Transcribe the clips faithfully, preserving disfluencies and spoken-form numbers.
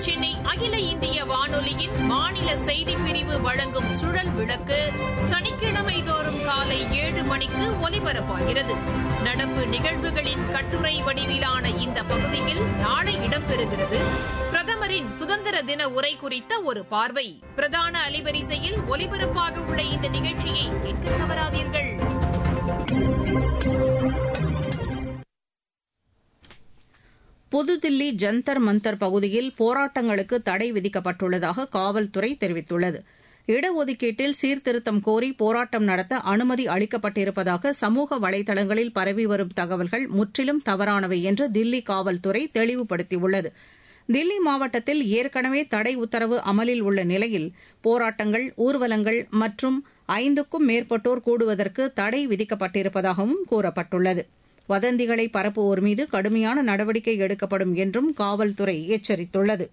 சென்னை அகில இந்திய வானொலியின் மாநில செய்திப் பிரிவு வழங்கும் சுழல் விளக்கு சனிக்கிழமை தோறும் காலை ஏழு மணிக்கு ஒலிபரப்பாகிறது. நடப்பு நிகழ்வுகளின் கட்டுரை வடிவிலான இந்த பகுதியில் நாளை இடம்பெறுகிறது. பிரதமரின் சுதந்திர தின உரை குறித்த ஒரு பார்வை. பிரதான அலைவரிசையில் ஒலிபரப்பாக உள்ள இந்த நிகழ்ச்சியை கேட்க தவறாதீர்கள். புதுதில்லி ஜந்தர் மந்தர் பகுதியில் போராட்டங்களுக்கு தடை விதிக்கப்பட்டுள்ளதாக காவல்துறை தெரிவித்துள்ளது. இடஒதுக்கீட்டில் சீர்திருத்தம் கோரி போராட்டம் நடத்த அனுமதி அளிக்கப்பட்டிருப்பதாக சமூக வலைதளங்களில் பரவி வரும் தகவல்கள் முற்றிலும் தவறானவை என்று தில்லி காவல்துறை தெளிவுபடுத்தியுள்ளது. தில்லி மாவட்டத்தில் ஏற்கனவே தடை உத்தரவு அமலில் உள்ள நிலையில் போராட்டங்கள், ஊர்வலங்கள் மற்றும் ஐந்துக்கும் மேற்பட்டோர் கூடுவதற்கு தடை விதிக்கப்பட்டிருப்பதாகவும் கூறப்பட்டுள்ளது. வதந்திகளை பரப்புவோர் மீது கடுமையான நடவடிக்கை எடுக்கப்படும் என்றும் காவல்துறை எச்சரித்துள்ளது.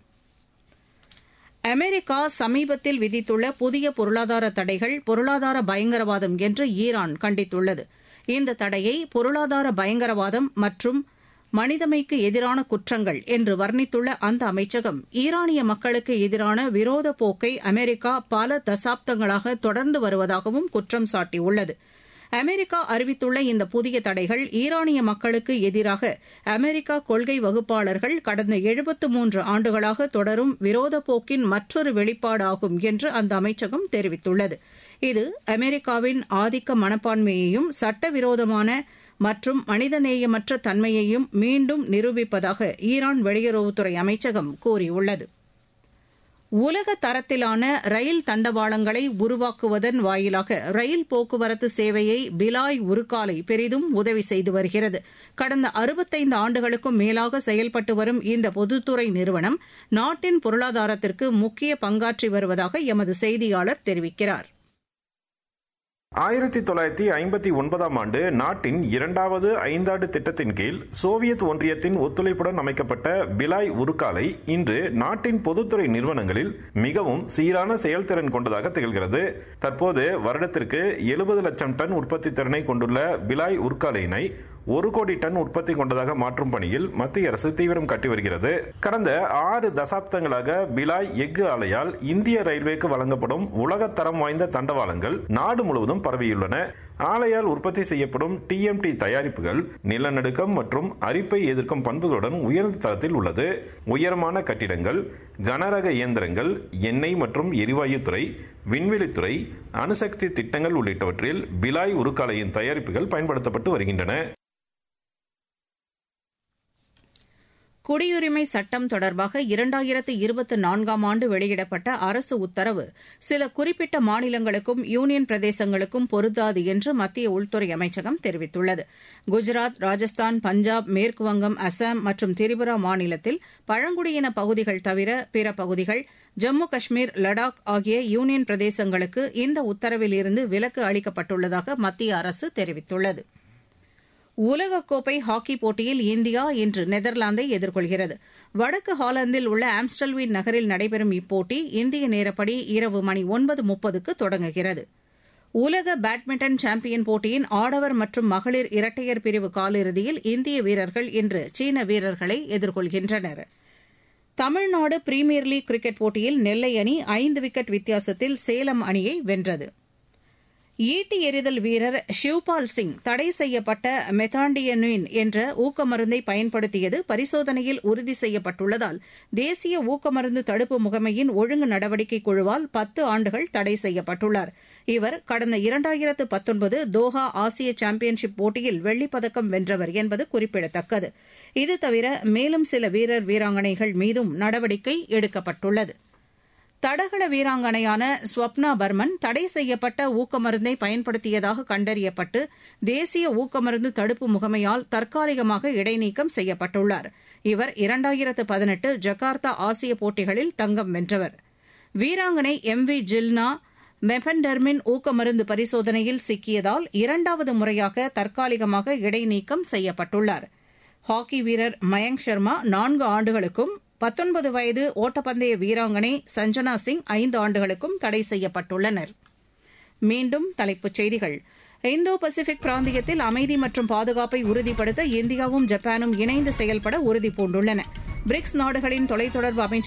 அமெரிக்கா சமீபத்தில் விதித்துள்ள புதிய பொருளாதார தடைகள் பொருளாதார பயங்கரவாதம் என்று ஈரான் கண்டித்துள்ளது. இந்த தடையை பொருளாதார பயங்கரவாதம் மற்றும் மனிதமைக்கு எதிரான குற்றங்கள் என்று வர்ணித்துள்ள அந்த அமைச்சகம், ஈரானிய மக்களுக்கு எதிரான விரோத போக்கை அமெரிக்கா பல தசாப்தங்களாக தொடர்ந்து வருவதாகவும் குற்றம் சாட்டியுள்ளது. அமெரிக்கா அறிவித்துள்ள இந்த புதிய தடைகள் ஈரானிய மக்களுக்கு எதிராக அமெரிக்கா கொள்கை வகுப்பாளர்கள் கடந்த எழுபத்து மூன்று ஆண்டுகளாக தொடரும் விரோத போக்கின் மற்றொரு வெளிப்பாடாகும் என்று அந்த அமைச்சகம் தெரிவித்துள்ளது. இது அமெரிக்காவின் ஆதிக்க மனப்பான்மையையும் சட்டவிரோதமான மற்றும் மனிதநேயமற்ற தன்மையையும் மீண்டும் நிரூபிப்பதாக ஈரான் வெளியுறவுத்துறை அமைச்சகம் கூறியுள்ளது. உலக தரத்திலான ரயில் தண்டவாளங்களை உருவாக்குவதன் வாயிலாக ரயில் போக்குவரத்து சேவையை பிலாய் உருக்காலை பெரிதும் உதவி செய்து வருகிறது. கடந்த அறுபத்தைந்து ஆண்டுகளுக்கும் மேலாக செயல்பட்டு வரும் இந்த பொதுத்துறை நிறுவனம் நாட்டின் பொருளாதாரத்திற்கு முக்கிய பங்காற்றி வருவதாக எமது செய்தியாளர் தெரிவிக்கிறார். ஆயிரத்தி தொள்ளாயிரத்தி ஐம்பத்தி ஒன்பதாம் ஆண்டு நாட்டின் இரண்டாவது ஐந்தாண்டு திட்டத்தின் கீழ் சோவியத் ஒன்றியத்தின் ஒத்துழைப்புடன் அமைக்கப்பட்ட பிலாய் உருக்காலை இன்று நாட்டின் பொதுத்துறை நிறுவனங்களில் மிகவும் சீரான செயல்திறன் கொண்டதாக திகழ்கிறது. தற்போது வருடத்திற்கு எழுபது லட்சம் டன் உற்பத்தி திறனை கொண்டுள்ள பிலாய் உருக்காலையினை ஒரு கோடி டன் உற்பத்தி கொண்டதாக மாற்றும் பணியில் மத்திய அரசு தீவிரம் காட்டி வருகிறது. கடந்த ஆறு தசாப்தங்களாக பிலாய் எஃகு ஆலையால் இந்திய ரயில்வேக்கு வழங்கப்படும் உலகத்தரம் வாய்ந்த தண்டவாளங்கள் நாடு முழுவதும் பரவியுள்ளன. ஆலையால் உற்பத்தி செய்யப்படும் டிஎம்டி தயாரிப்புகள் நிலநடுக்கம் மற்றும் அரிப்பை எதிர்க்கும் பண்புகளுடன் உயர்ந்த தரத்தில் உள்ளது. உயரமான கட்டிடங்கள், கனரக இயந்திரங்கள், எண்ணெய் மற்றும் எரிவாயு துறை, விண்வெளித்துறை, அணுசக்தி திட்டங்கள் உள்ளிட்டவற்றில் பிலாய் உருக்காலையின் தயாரிப்புகள் பயன்படுத்தப்பட்டு வருகின்றன. குடியுரிமை சட்டம் தொடர்பாக இரண்டாயிரத்து இருபத்தி நான்காம் ஆண்டு வெளியிடப்பட்ட அரசு உத்தரவு சில குறிப்பிட்ட மாநிலங்களுக்கும் யூனியன் பிரதேசங்களுக்கும் பொருந்தாது என்று மத்திய உள்துறை அமைச்சகம் தெரிவித்துள்ளது. குஜராத், ராஜஸ்தான், பஞ்சாப், மேற்குவங்கம், அசாம் மற்றும் திரிபுரா மாநிலத்தில் பழங்குடியின பகுதிகள் தவிர பிற பகுதிகள், ஜம்மு காஷ்மீர், லடாக் ஆகிய யூனியன் பிரதேசங்களுக்கு இந்த உத்தரவில் இருந்து விலக்கு அளிக்கப்பட்டுள்ளதாக மத்திய அரசு தெரிவித்துள்ளது. உலகக்கோப்பை ஹாக்கி போட்டியில் இந்தியா இன்று நெதர்லாந்தை எதிர்கொள்கிறது. வடக்கு ஹாலந்தில் உள்ள ஆம்ஸ்டல்வீன் நகரில் நடைபெறும் இப்போட்டி இந்திய நேரப்படி இரவு மணி ஒன்பது முப்பதுக்கு தொடங்குகிறது. உலக பேட்மிண்டன் சாம்பியன் போட்டியின் ஆடவர் மற்றும் மகளிர் இரட்டையர் பிரிவு காலிறுதியில் இந்திய வீரர்கள் இன்று சீன வீரர்களை எதிர்கொள்கின்றனர். தமிழ்நாடு பிரீமியர் லீக் கிரிக்கெட் போட்டியில் நெல்லை அணி ஐந்து விக்கெட் வித்தியாசத்தில் சேலம் அணியை வென்றது. ஈட்டி எறிதல் வீரர் ஷிவ்பால் சிங் தடை செய்யப்பட்ட மெத்தாண்டியனின் என்ற ஊக்கமருந்தை பயன்படுத்தியது பரிசோதனையில் உறுதி செய்யப்பட்டுள்ளதால் தேசிய ஊக்கமருந்து தடுப்பு முகமையின் ஒழுங்கு நடவடிக்கை குழுவால் பத்து ஆண்டுகள் தடை செய்யப்பட்டுள்ளார். இவர் கடந்த இரண்டாயிரத்து பத்தொன்பது தோஹா ஆசிய சாம்பியன்ஷிப் போட்டியில் வெள்ளிப்பதக்கம் வென்றவர் என்பது குறிப்பிடத்தக்கது. இது தவிர மேலும் சில வீரர் வீராங்கனைகள் மீதும் நடவடிக்கை எடுக்கப்பட்டுள்ளது. தடகள வீராங்கனையான ஸ்வப்னா பர்மன் தடை செய்யப்பட்ட ஊக்கமருந்தை பயன்படுத்தியதாக கண்டறியப்பட்டு தேசிய ஊக்கமருந்து தடுப்பு முகமையால் தற்காலிகமாக இடைநீக்கம் செய்யப்பட்டுள்ளார். இவர் இரண்டாயிரத்து பதினெட்டு ஜகார்த்தா ஆசிய போட்டிகளில் தங்கம் வென்றவர். வீராங்கனை எம் வி ஜில்னா மெபென்டர்மின் ஊக்கமருந்து பரிசோதனையில் சிக்கியதால் இரண்டாவது முறையாக தற்காலிகமாக இடைநீக்கம் செய்யப்பட்டுள்ளார். ஹாக்கி வீரர் மயங்க் சர்மா நான்கு ஆண்டுகளுக்கும் பத்தொன்பது வயது ஓட்டப்பந்தய வீராங்கனை சஞ்சனா சிங் ஐந்து ஆண்டுகளுக்கும் தடை செய்யப்பட்டுள்ளனர். மீண்டும் தலைப்புச் செய்திகள். இந்தோ பசிபிக் பிராந்தியத்தில் அமைதி மற்றும் பாதுகாப்பை உறுதிப்படுத்த இந்தியாவும் ஜப்பானும் இணைந்து செயல்பட உறுதிபூண்டுள்ளன. பிரிக்ஸ் நாடுகளின் தொலைத்தொடர்பு அமைச்சர்